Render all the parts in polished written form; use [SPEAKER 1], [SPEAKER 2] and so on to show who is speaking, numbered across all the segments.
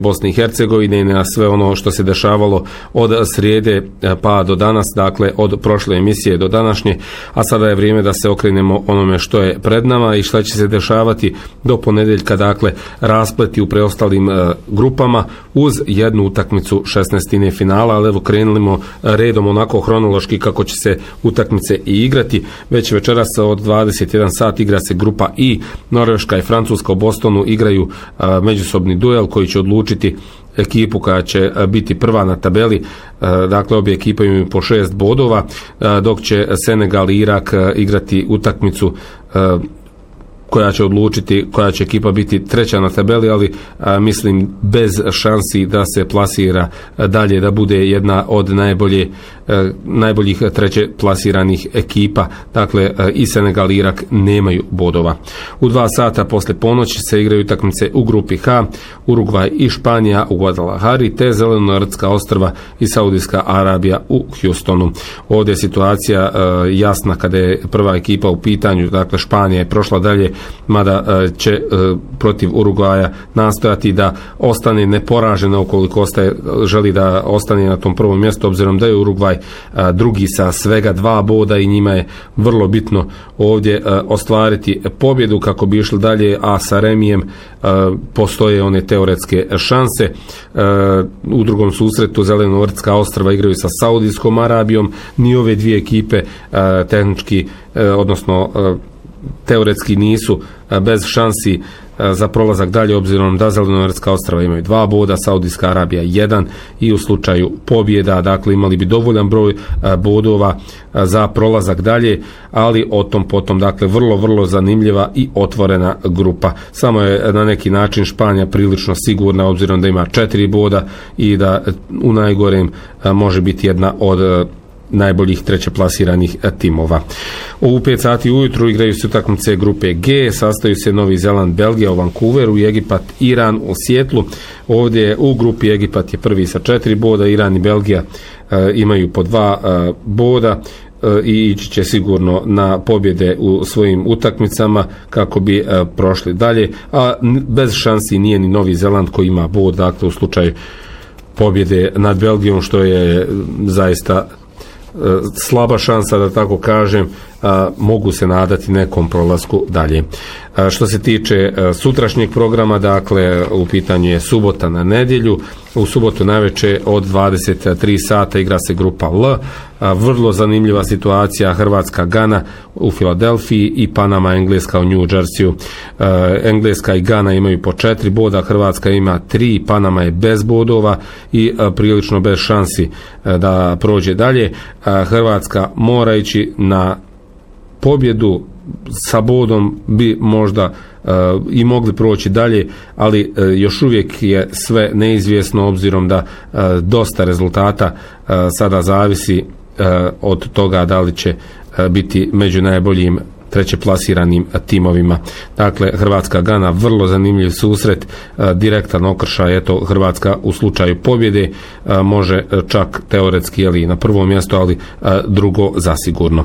[SPEAKER 1] Bosne i Hercegovine i na sve ono što se dešavalo od srijede pa do danas, dakle od prošle emisije do današnje, a sada je vrijeme da se okrenemo onome što je pred nama i šta će se dešavati do ponedjeljka, dakle raspleti u preostalim grupama uz jednu utakmicu 16. finala, ali evo krenulimo redom onako hronološki kako će se utakmice i igrati. Već večeras od 21 sat igra se grupa I, Norveška i Francuska u Bostonu igraju međusobni duel koji će odlučiti ekipu koja će biti prva na tabeli. Dakle, obje ekipe imaju po 6 bodova, dok će Senegal i Irak igrati utakmicu koja će odlučiti koja će ekipa biti treća na tabeli, ali mislim bez šansi da se plasira dalje, da bude jedna od najboljih treće plasiranih ekipa. Dakle, i Senegal i Irak nemaju bodova. U 2 sata posle ponoći se igraju utakmice u grupi H, Urugvaj i Španija u Guadalajari, te Zelenortska ostrva i Saudijska Arabija u Houstonu. Ovdje je situacija jasna kada je prva ekipa u pitanju, dakle Španija je prošla dalje, mada će protiv Urugvaja nastojati da ostane neporažena ukoliko želi da ostane na tom prvom mjestu, obzirom da je Urugvaj drugi sa svega 2 boda i njima je vrlo bitno ovdje ostvariti pobjedu kako bi išli dalje, a sa remijem postoje one teoretske šanse. U drugom susretu Zelenortska ostrva igraju sa Saudijskom Arabijom. Ni ove dvije ekipe tehnički, odnosno teoretski nisu bez šansi za prolazak dalje, obzirom da Zelenortska ostrva imaju 2 boda, Saudijska Arabija 1 i u slučaju pobjeda, dakle imali bi dovoljan broj bodova za prolazak dalje, ali o tom potom, dakle vrlo zanimljiva i otvorena grupa. Samo je na neki način Španija prilično sigurna, obzirom da ima 4 boda i da u najgorem može biti jedna od najboljih treće plasiranih timova. U 5 sati ujutru igraju se utakmice grupe G, sastaju se Novi Zeland, Belgija u Vancouveru, Egipat, Iran u Sijetlu. Ovdje u grupi Egipat je prvi sa 4 boda, Iran i Belgija imaju po 2 boda i ići će sigurno na pobjede u svojim utakmicama kako bi prošli dalje, a bez šansi nije ni Novi Zeland koji ima bod, dakle u slučaju pobjede nad Belgijom, što je zaista slaba šansa, da tako kažem, mogu se nadati nekom prolasku dalje. Što se tiče sutrašnjeg programa, dakle u pitanju je subota na nedjelju. U subotu navečer od 23 sata igra se grupa L. Vrlo zanimljiva situacija, Hrvatska Gana u Filadelfiji i Panama Engleska u New Jerseyu. Engleska i Gana imaju po 4 boda, Hrvatska ima 3, Panama je bez bodova i prilično bez šansi da prođe dalje. Hrvatska mora ići na pobjedu, sa bodom bi možda i mogli proći dalje, ali još uvijek je sve neizvjesno, obzirom da dosta rezultata sada zavisi od toga da li će biti među najboljim treće plasiranim timovima. Dakle, Hrvatska Gana, vrlo zanimljiv susret, direktan okršaj, eto Hrvatska u slučaju pobjede može čak teoretski na prvo mjesto, ali drugo zasigurno.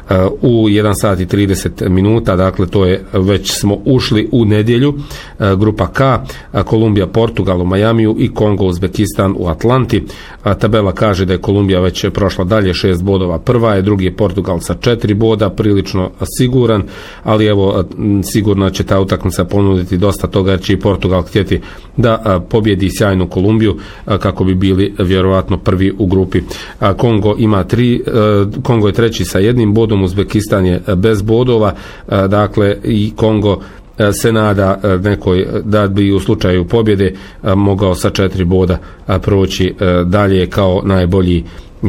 [SPEAKER 1] U 1 sat i 30 minuta, dakle to je, već smo ušli u nedjelju, grupa K, Kolumbija, Portugal u Majamiju i Kongo, Uzbekistan u Atlanti. Tabela kaže da je Kolumbija već prošla dalje, 6 bodova prva je, drugi je Portugal sa 4 boda, prilično siguran, ali evo sigurno će ta utakmica ponuditi dosta toga, jer će i Portugal htjeti da pobjedi sjajnu Kolumbiju kako bi bili vjerovatno prvi u grupi. Kongo ima 3, Kongo je treći sa 1 bodom, Uzbekistan je bez bodova, dakle i Kongo se nada nekoj, da bi u slučaju pobjede mogao sa 4 boda proći dalje kao najbolji,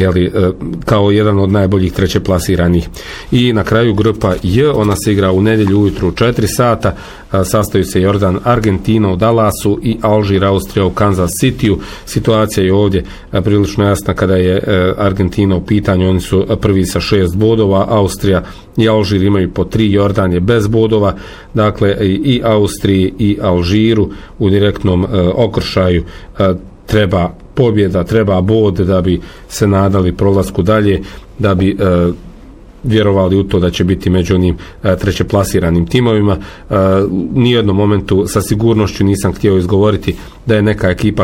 [SPEAKER 1] kao jedan od najboljih treće plasiranih. I na kraju grupa J, ona se igra u nedjelju ujutru u 4 sata, sastaju se Jordan, Argentina u Dallasu i Alžir, Austrija u Kansas Cityu. Situacija je ovdje prilično jasna kada je Argentina u pitanju, oni su prvi sa 6 bodova, Austrija i Alžir imaju po 3, Jordan je bez bodova, dakle i Austriji i Alžiru u direktnom okršaju treba pobjeda, treba bod da bi se nadali prolasku dalje, da bi vjerovali u to da će biti među onim treće plasiranim timovima. Nijednom momentu sa sigurnošću nisam htio izgovoriti da je neka ekipa